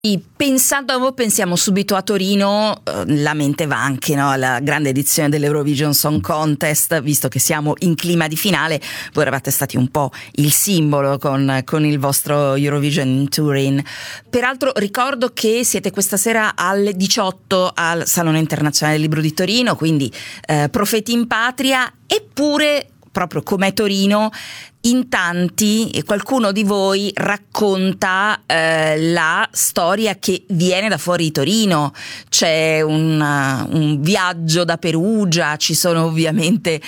Pensando a voi pensiamo subito a Torino, la mente va anche, no, alla grande edizione dell'Eurovision Song Contest, visto che siamo in clima di finale. Voi eravate stati un po' il simbolo con il vostro Eurovision in Turin. Peraltro ricordo che siete questa sera alle 18 al Salone Internazionale del Libro di Torino, quindi profeti in patria, eppure proprio come a Torino in tanti, qualcuno di voi racconta la storia che viene da fuori di Torino. C'è un viaggio da Perugia, ci sono ovviamente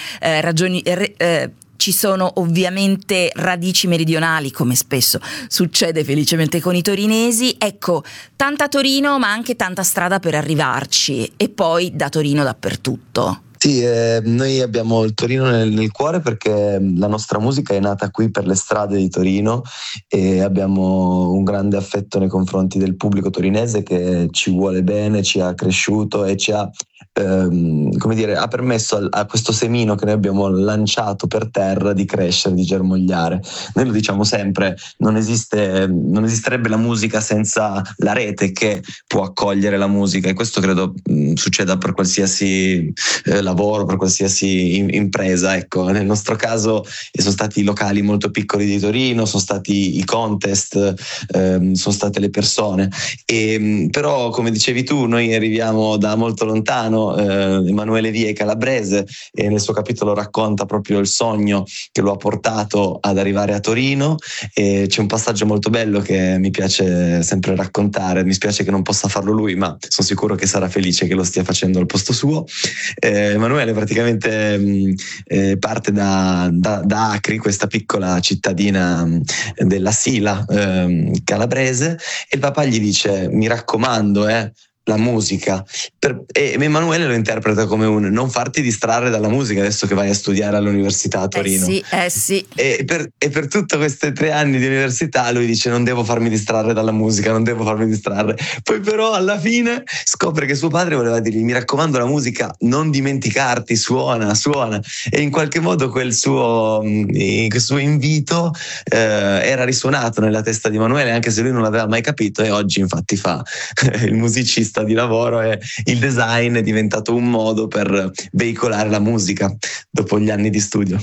ci sono ovviamente radici meridionali, come spesso succede felicemente con i torinesi. Ecco, tanta Torino ma anche tanta strada per arrivarci, e poi da Torino dappertutto. Sì, noi abbiamo il Torino nel cuore perché la nostra musica è nata qui per le strade di Torino e abbiamo un grande affetto nei confronti del pubblico torinese che ci vuole bene, ci ha cresciuto e ci ha ha permesso a questo semino che noi abbiamo lanciato per terra di crescere, di germogliare. Noi lo diciamo sempre, non esisterebbe la musica senza la rete che può accogliere la musica, e questo credo succeda per qualsiasi lavoro, per qualsiasi impresa. Ecco, nel nostro caso sono stati i locali molto piccoli di Torino, sono stati i contest, sono state le persone, però come dicevi tu, noi arriviamo da molto lontano. Emanuele Vie è calabrese e nel suo capitolo racconta proprio il sogno che lo ha portato ad arrivare a Torino, e c'è un passaggio molto bello che mi piace sempre raccontare. Mi spiace che non possa farlo lui, ma sono sicuro che sarà felice che lo stia facendo al posto suo. Emanuele praticamente parte da Acri, questa piccola cittadina della Sila calabrese, e il papà gli dice: mi raccomando, la musica, e Emanuele lo interpreta come un non farti distrarre dalla musica adesso che vai a studiare all'università a Torino. Sì. E per tutti questi 3 anni di università lui dice: non devo farmi distrarre dalla musica, non devo farmi distrarre. Poi però alla fine scopre che suo padre voleva dirgli: mi raccomando, la musica non dimenticarti, suona, e in qualche modo quel suo invito era risuonato nella testa di Emanuele, anche se lui non l'aveva mai capito, e oggi infatti fa il musicista di lavoro, e il design è diventato un modo per veicolare la musica dopo gli anni di studio.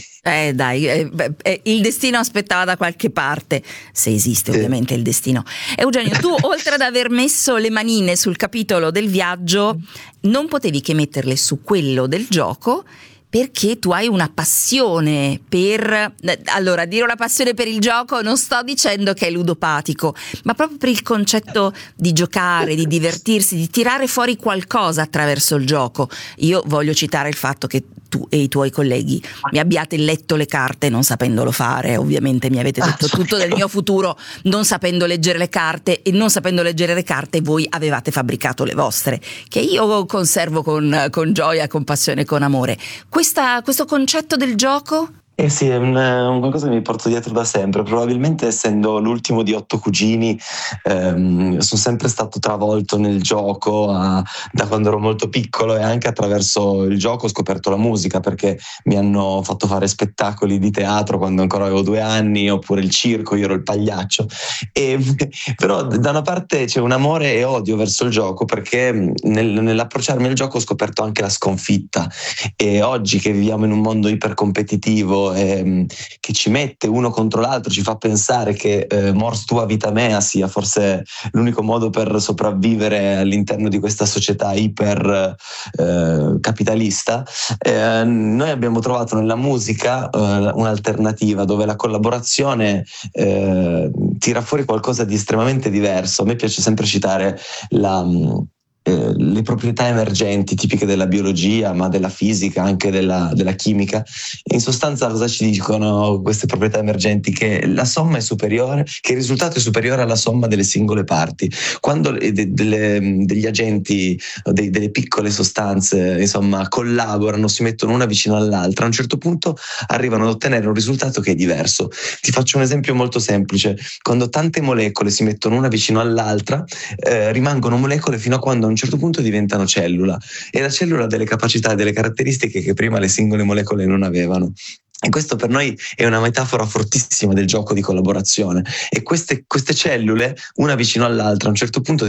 Il destino aspettava da qualche parte, se esiste ovviamente il destino. Eugenio, tu oltre ad aver messo le manine sul capitolo del viaggio, non potevi che metterle su quello del gioco, perché tu hai una passione allora, dire una passione per il gioco non sto dicendo che è ludopatico, ma proprio per il concetto di giocare, di divertirsi, di tirare fuori qualcosa attraverso il gioco. Io voglio citare il fatto che tu e i tuoi colleghi mi abbiate letto le carte non sapendolo fare. Ovviamente mi avete detto tutto del mio futuro non sapendo leggere le carte, e non sapendo leggere le carte voi avevate fabbricato le vostre, che io conservo con gioia, con passione, con amore. Questo concetto del gioco? Sì, è un qualcosa che mi porto dietro da sempre. Probabilmente, essendo l'ultimo di 8 cugini, sono sempre stato travolto nel gioco da quando ero molto piccolo, e anche attraverso il gioco ho scoperto la musica, perché mi hanno fatto fare spettacoli di teatro quando ancora avevo 2 anni, oppure il circo, io ero il pagliaccio. Però da una parte c'è un amore e odio verso il gioco, perché nell'approcciarmi al gioco ho scoperto anche la sconfitta, e oggi che viviamo in un mondo ipercompetitivo che ci mette uno contro l'altro, ci fa pensare che mors tua vita mea sia forse l'unico modo per sopravvivere all'interno di questa società iper capitalista. Noi abbiamo trovato nella musica un'alternativa dove la collaborazione tira fuori qualcosa di estremamente diverso. A me piace sempre citare le proprietà emergenti tipiche della biologia, ma della fisica, anche della chimica. In sostanza, cosa ci dicono queste proprietà emergenti? Che la somma è superiore, che il risultato è superiore alla somma delle singole parti. Quando degli agenti, delle piccole sostanze, insomma, collaborano, si mettono una vicino all'altra, a un certo punto arrivano ad ottenere un risultato che è diverso. Ti faccio un esempio molto semplice: quando tante molecole si mettono una vicino all'altra, rimangono molecole fino a quando a un certo punto diventano cellula, e la cellula ha delle capacità e delle caratteristiche che prima le singole molecole non avevano. E questo per noi è una metafora fortissima del gioco di collaborazione. E queste cellule, una vicino all'altra, a un certo punto